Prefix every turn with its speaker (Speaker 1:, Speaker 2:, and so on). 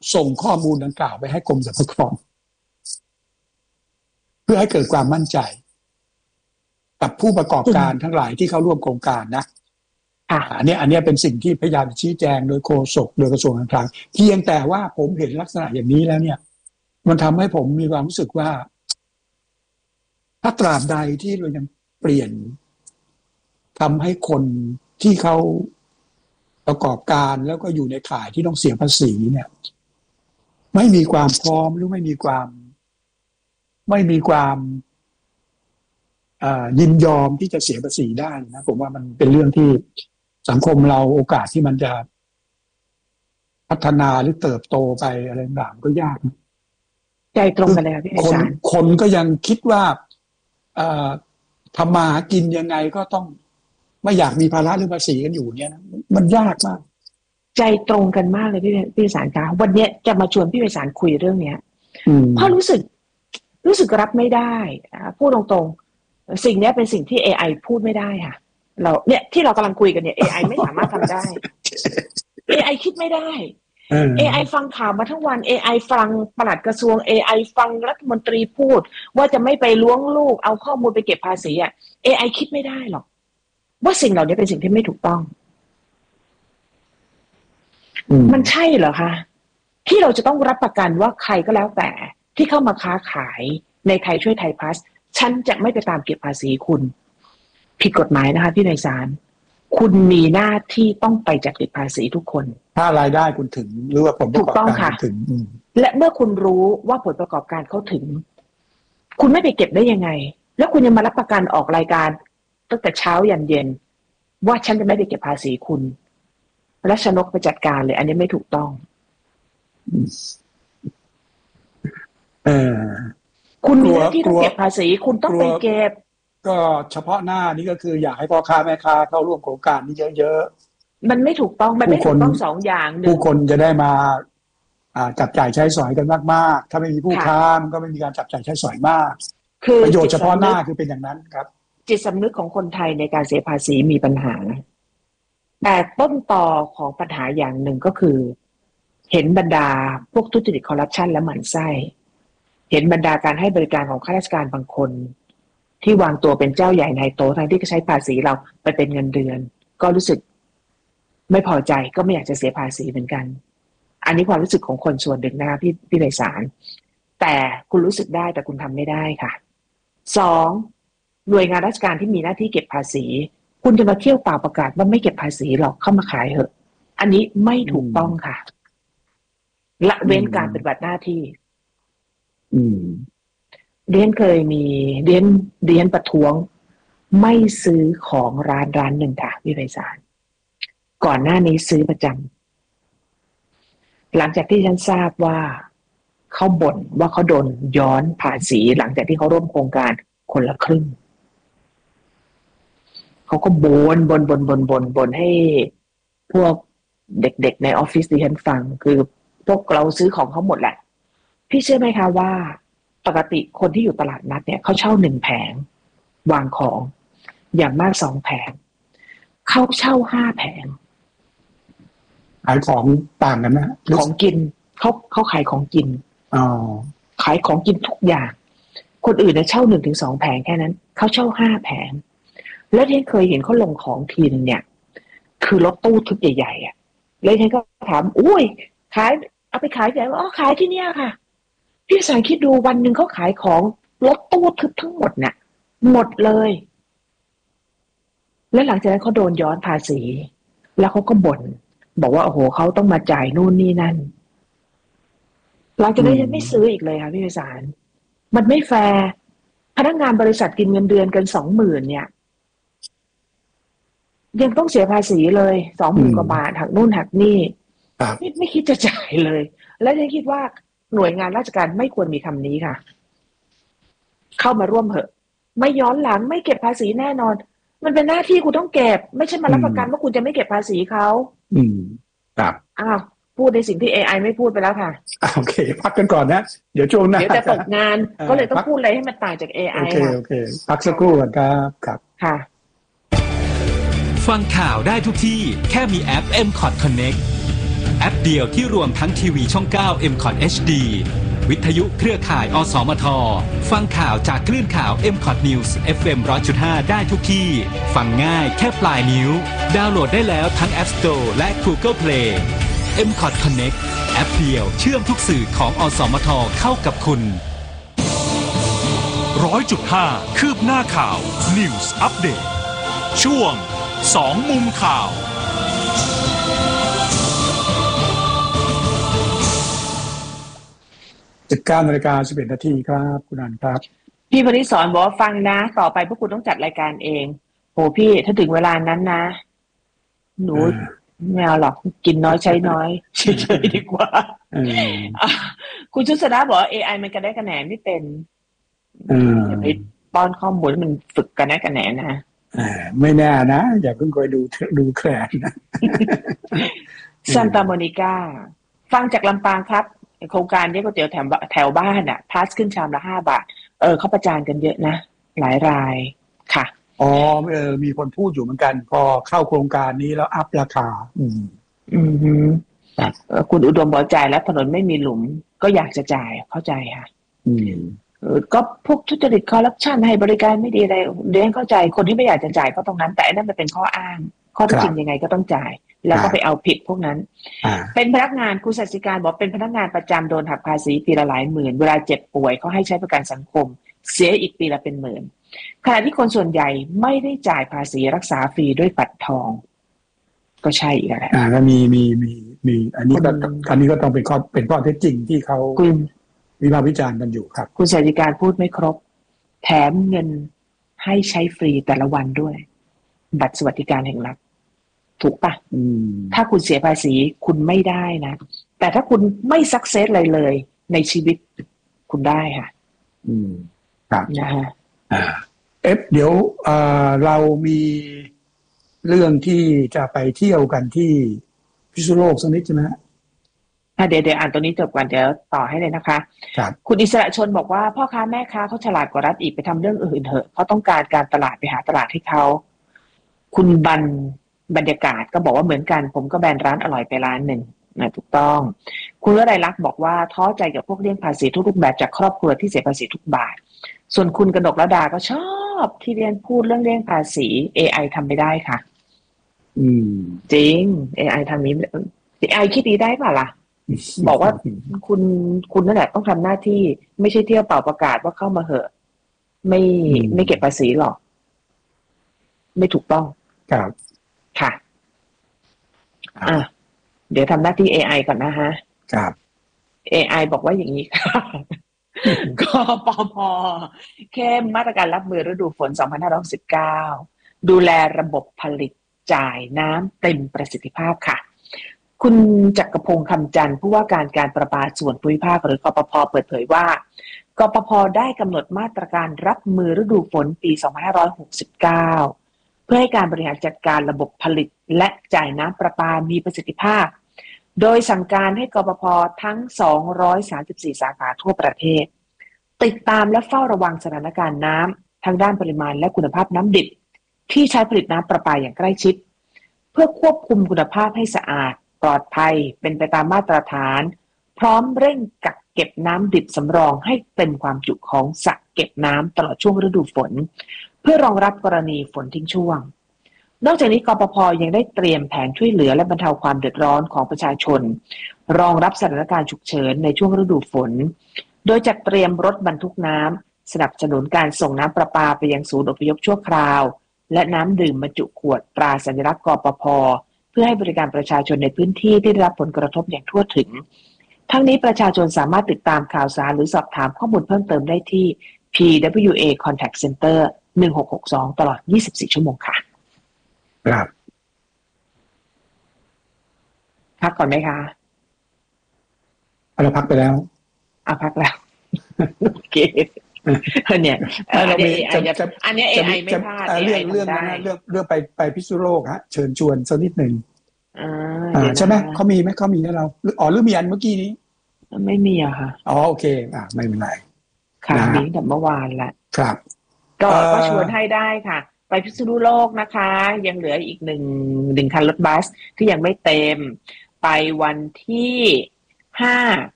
Speaker 1: ส่งข้อมูลดังกล่าวไปให้กรมสรรพากรเพื่อให้เกิดความมั่นใจกับผู้ประกอบการทั้งหลายที่เข้าร่วมโครงการนะอันนี้เป็นสิ่งที่พยายามชี้แจงโดยโฆษกโดยกระทรวงการคลังเพียงแต่ว่าผมเห็นลักษณะอย่างนี้แล้วเนี่ยมันทำให้ผมมีความรู้สึกว่าถ้าตราบใดที่เรายังเปลี่ยนทำให้คนที่เขาประกอบการแล้วก็อยู่ในข่ายที่ต้องเสียภาษีเนี่ยไม่มีความพร้อมหรือไม่มีความยินยอมที่จะเสียภาษีได้นะผมว่ามันเป็นเรื่องที่สังคมเราโอกาสที่มันจะพัฒนาหรือเติบโตไปอะไรต่างๆก็ยาก
Speaker 2: ใจตรงกันเลยค่ะพี่ไพศาล
Speaker 1: คนก็ยังคิดว่าทำมาหากินยังไงก็ต้องไม่อยากมีภาระเรื่องภาษีกันอยู่เนี่ยนะมันยากมาก
Speaker 2: ใจตรงกันมากเลยพี่ไพศาลคะวันนี้จะมาชวนพี่ไพศาลคุยเรื่องเนี้ยเพราะรู้สึกรับไม่ได้พูดตรงๆสิ่งนี้เป็นสิ่งที่ AI พูดไม่ได้ค่ะเราเนี่ยที่เรากำลังคุยกันเนี่ย AI ไม่สามารถทำได้ AI คิดไม่ได้ AI ฟังข่าวมาทั้งวัน AI ฟังปลัดกระทรวง AI ฟังรัฐมนตรีพูดว่าจะไม่ไปล้วงลูกเอาข้อมูลไปเก็บภาษีอ่ะ AI คิดไม่ได้หรอกว่าสิ่งเหล่านี้เป็นสิ่งที่ไม่ถูกต้องมันใช่เหรอคะที่เราจะต้องรับประกันว่าใครก็แล้วแต่ที่เข้ามาค้าขายในไทยช่วยไทยพลัสฉันจะไม่ไปตามเก็บภาษีคุณผิดกฎหมายนะคะพี่นายศาลคุณมีหน้าที่ต้องไปจัดเก็บภาษีทุกคน
Speaker 1: ถ้ารายได้คุณถึงหรือว่าผลประกอบการถึง
Speaker 2: และเมื่อคุณรู้ว่าผลประกอบการเขาถึงคุณไม่ไปเก็บได้ยังไงแล้วคุณยังมารับประกันออกรายการตั้งแต่เช้ายันเย็นว่าฉันจะไม่ไปเก็บภาษีคุณและชนกไปจัดการเลยอันนี้ไม่ถูกต้องคุณมีหน้าที่ต้องเก็บภาษีคุณต้องไปเก็บ
Speaker 1: ก็เฉพาะหน้านี้ก็คืออยากให้พ่อค้าแม่ค้าเข้าร่วมโครงการนี้เยอะ
Speaker 2: ๆมันไม่ถูกต้องมันไม่ถูกต้องสองอย่าง
Speaker 1: ผู้คนจะได้มาจับจ่ายใช้สอยกันมากๆถ้าไม่มีผู้ค้ามันก็ไม่มีการจับจ่ายใช้สอยมากคือประโยชน์เฉพาะหน้าคือเป็นอย่างนั้นครับ
Speaker 2: จิตสำนึกของคนไทยในการเสียภาษีมีปัญหาแต่ต้นตอของปัญหาอย่างหนึ่งก็คือเห็นบรรดาพวกทุจริตคอร์รัปชันและหมั่นไส้เห็นบรรดาการให้บริการของข้าราชการบางคนที่วางตัวเป็นเจ้าใหญ่นายโตทั้งที่ก็ใช้ภาษีเราไปเป็นเงินเดือนก็รู้สึกไม่พอใจก็ไม่อยากจะเสียภาษีเหมือนกันอันนี้ความรู้สึกของคนส่วนหนึ่งนะคะพี่ไพศาลแต่คุณรู้สึกได้แต่คุณทำไม่ได้ค่ะสองหน่วยงานราชการที่มีหน้าที่เก็บภาษีคุณจะมาเที่ยวเปล่าประกาศว่าไม่เก็บภาษีหรอกเข้ามาขายเหอะอันนี้ไม่ถูกต้องค่ะละเว้นการปฏิบัติหน้าที่เรียนเคยมีเรียนประท้วงไม่ซื้อของร้านหนึ่งค่ะพี่ไพศาลก่อนหน้านี้ซื้อประจำหลังจากที่ฉันทราบว่าเขาบ่นว่าเขาโดนย้อนภาษีหลังจากที่เขาร่วมโครงการคนละครึ่งเขาก็บ่นให้พวกเด็กๆในออฟฟิศดิฉันฟังคือพวกเราซื้อของเขาหมดแหละพี่เชื่อไหมคะว่าปกติคนที่อยู่ตลาดนัดเนี่ยเขาเช่า1 แผงวางของอย่างมาก2 แผงเขาเช่า5 แผง
Speaker 1: ขายของต่างกันนะ
Speaker 2: ของกินเขาขายของกินขายของกินทุกอย่างคนอื่นเนี่ยเช่า1 ถึง 2 แผงแค่นั้นเขาเช่า5 แผงแล้วที่เคยเห็นเขาลงของทีนึงเนี่ยคือรถตู้ทึบใหญ่ๆอ่ะเลยฉันก็ถามอุ้ยขายเอาไปขายที่ไหนขายที่เนี่ยค่ะพี่สายคิดดูวันหนึ่งเขาขายของรถตู้ทึบทั้งหมดเนี่ยหมดเลยแล้วหลังจากนั้นเขาโดนย้อนภาษีแล้วเขาก็บ่นบอกว่าโอ้โหเขาต้องมาจ่ายนู่นนี่นั่นหลังจากนั้นยังไม่ซื้ออีกเลยค่ะพี่สารมันไม่แฟร์พนักงานบริษัทกินเงินเดือนกัน20,000เนี่ยยังต้องเสียภาษีเลย20,000 กว่าบาทหักนู่นหักนี่ไม่คิดจะจ่ายเลยและฉันคิดว่าหน่วยงานราชการไม่ควรมีคำนี้ค่ะเข้ามาร่วมเหอะไม่ย้อนหลังไม่เก็บภาษีแน่นอนมันเป็นหน้าที่คุณต้องเก็บไม่ใช่มารับประกันว่าคุณจะไม่เก็บภาษีเขา
Speaker 1: ครับ
Speaker 2: พูดในสิ่งที่ AI ไม่พูดไปแล้วค่ะ
Speaker 1: โอเคพักกันก่อนนะเดี๋ยวช่วงหน้า
Speaker 2: เดี๋ยวจะตกงานก็เลยต้องพูดอะไรให้มันต่างจาก AI
Speaker 1: โอเคพักสักครู่ก่อนครับ
Speaker 2: ค่ะ
Speaker 3: ฟังข่าวได้ทุกที่แค่มีแอป MCOT Connect แอปเดียวที่รวมทั้งทีวีช่อง 9 MCOT HD วิทยุเครือข่ายอสมทฟังข่าวจากคลื่นข่าว MCOT News FM 100.5 ได้ทุกที่ฟังง่ายแค่ปลายนิ้วดาวน์โหลดได้แล้วทั้ง App Store และ Google Play MCOT Connect แอปเดียวเชื่อมทุกสื่อของอสมทเข้ากับคุณ
Speaker 4: 100.5 คืบหน้าข่าว News Update ช่วง2มุมข่าว
Speaker 1: 19:11 นาทีครับคุณอันครับ
Speaker 2: พี่พนิษฐ์สอนบอกว่าฟังนะต่อไปพวกคุณต้องจัดรายการเองโหพี่ถ้าถึงเวลานั้นนะหนูไม่เอาหรอกกินน้อยใช้น้อยเฉยๆดีกว่าคุณชุสดาบอกว่า AI มันกระได้กระแหนไม่เป็นอย่าไปป้อนข้อมูลมันฝึกกันได้กระแหนนะ
Speaker 1: ไม่แน่นะอย่าเพิ่งคอยดูแคลนนะ
Speaker 2: ซันตาโมนิกาฟังจากลำปางครับโครงการนี้ก๋วยเตี๋ยวแถวบ้านพาสขึ้นชามละ5 บาทเขาประจานกันเยอะนะหลายรายค่ะ
Speaker 1: มีคนพูดอยู่เหมือนกันพอเข้าโครงการนี้แล้วอัพราคา
Speaker 2: คุณอุดมบอกจ่ายแล้วถนนไม่มีหลุมก็อยากจะจ่ายเข้าใจค่ะก็พวกทุจริตคอร์รัปชันให้บริการไม่ดีอะไรเดี๋ยวเข้าใจคนที่ไม่อยากจะจ่ายก็ตรงนั้นแต่นั่นมันเป็นข้ออ้างข้อเท็จจริงยังไงก็ต้องจ่ายแล้วก็ไปเอาผิดพวกนั้นเป็นพนักงานคุณศศิการบอกเป็นพนักงานประจำโดนหักภาษีปีละหลายหมื่นเวลาเจ็บป่วยเขาให้ใช้ประกันสังคมเสียอีกปีละเป็นหมื่นขณะที่คนส่วนใหญ่ไม่ได้จ่ายภาษีรักษาฟรีด้วยบัตรทองก็ใช่อีกแล้ว
Speaker 1: ก็มีอันนี้ก็ต้องเป็นข้อเท็จจริงที่เขาวิพากษ์วิจารณ์กันอยู่ครับ
Speaker 2: คุณศศิการพูดไม่ครบแถมเงินให้ใช้ฟรีแต่ละวันด้วยบัตรสวัสดิการแห่งรัฐถูกปะถ้าคุณเสียภาษีคุณไม่ได้นะแต่ถ้าคุณไม่ซักเซสเลยในชีวิตคุณได้ค่ะ
Speaker 1: ครับ
Speaker 2: นะฮะ
Speaker 1: เดี๋ยวเรามีเรื่องที่จะไปเที่ยวกันที่พิษณุโลกสักนิดใช่ไหมฮะ
Speaker 2: เดี๋ยวอ่านตัวนี้จบก่อนเดี๋ยวต่อให้เลยนะคะ
Speaker 1: ครับ
Speaker 2: คุณอิสระชนบอกว่าพ่อค้าแม่ค้าเขาฉลาดกว่ารัฐอีกไปทำเรื่องอื่นเถอะเขาต้องการการตลาดไปหาตลาดให้เขาคุณบรรยากาศก็บอกว่าเหมือนกันผมก็แบนร้านอร่อยไปร้านหนึ่งนะถูกต้องคุณวรัยลักษณ์บอกว่าท้อใจกับพวกเลี่ยงภาษีทุกรูปแบบจากครอบครัวที่เสียภาษีทุกบาทส่วนคุณกนกระดาก็ชอบที่เรียนพูดเรื่องเลี่ยงภาษี AI ทำไม่ได้ค่ะจริง AI ทำนี้ AI คิดดีได้ป่ะล่ะบอกว่าคุณนั่นแหละต้องทำหน้าที่ไม่ใช่เที่ยวเป่าประกาศว่าเข้ามาเหอะไม่เก็บภาษีหรอกไม่ถูกต้อง
Speaker 1: ครับ
Speaker 2: ค่ะเดี๋ยวทำหน้าที่ AI ก่อนนะฮะ
Speaker 1: ครับ
Speaker 2: AI บอกว่าอย่างนี้ค่ะก็ปภ.เข้มมาตรการรับมือฤดูฝน 2519 ดูแลระบบผลิตจ่ายน้ำเต็มประสิทธิภาพค่ะคุณจักรพงษ์คำจันทร์ผู้ว่าการประปาส่วนภูมิภาคหรือกปภ.เปิดเผยว่ากปภ.ได้กำหนดมาตรการรับมือฤดูฝนปี 2569 เพื่อให้การบริหารจัดการระบบผลิตและจ่ายน้ำประปามีประสิทธิภาพโดยสั่งการให้กปภ.ทั้ง 234 สาขาทั่วประเทศติดตามและเฝ้าระวังสถานการณ์น้ำทั้งด้านปริมาณและคุณภาพน้ำดิบที่ใช้ผลิตน้ำประปาอย่างใกล้ชิดเพื่อควบคุมคุณภาพให้สะอาดปลอดภัยเป็นไปตามมาตรฐานพร้อมเร่งกักเก็บน้ำดิบสำรองให้เต็มความจุของสระเก็บน้ำตลอดช่วงฤดูฝนเพื่อรองรับกรณีฝนทิ้งช่วงนอกจากนี้กปภ.ยังได้เตรียมแผนช่วยเหลือและบรรเทาความเดือดร้อนของประชาชนรองรับสถานการณ์ฉุกเฉินในช่วงฤดูฝนโดยจัดเตรียมรถบรรทุกน้ำสนับสนุนการส่งน้ำประปาไปยังศูนย์อพยพชั่วคราวและน้ำดื่มบรรจุขวดตราสัญลักษณ์กปภ.เพื่อให้บริการประชาชนในพื้นที่ที่ได้รับผลกระทบอย่างทั่วถึงทั้งนี้ประชาชนสามารถติดตามข่าวสารหรือสอบถามข้อมูลเพิ่มเติมได้ที่ PWA Contact Center 1662 ตลอด 24 ชั่วโมงค่ะ
Speaker 1: ครับ
Speaker 2: พักก่อนไหมคะ
Speaker 1: เราพักไปแล้ว
Speaker 2: พักแล้วโอเคเนี่ยอันนี้ AI ไม่พลาด
Speaker 1: เรื่องนั้นเรื่องไปพิษณุโลกฮะเชิญชวนสักนิดหนึ่งใช่ไหมเขามีไหมเขามีให้เราหรือมีอันเมื่อกี้นี้
Speaker 2: ไม่มีอะค่ะ
Speaker 1: โอเคไม่เป็นไร
Speaker 2: ค่ะมีแต่เมื่อวานละ
Speaker 1: ครับ
Speaker 2: ก็ชวนให้ได้ค่ะไปพิษณุโลกนะคะยังเหลืออีกหนึ่งคันรถบัสที่ยังไม่เต็มไปวันที่5